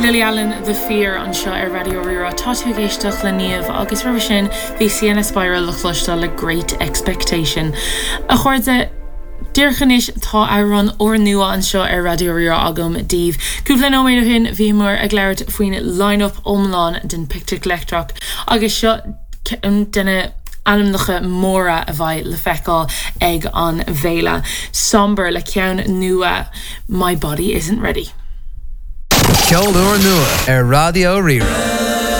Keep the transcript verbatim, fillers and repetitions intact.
Lily Allen The Fear an seo ar Radio Rira táú géisteach le níomh agus ra sin bhí Sienna Spiral le chluiste le Great Expectation. A chuirde Dirchanis tá árán ó nua an seo ar Radio Rira agam díobh. Cúpla nóméad hin bhí mar a gléirt faoin line-up omláin den Pictic Electroc agus seo duna anamnacha móra a bhaid le feicáil ag an bhéile. Somber le ceann nua My Body Isn't Ready. Ceol uair nua ar Radio Rira.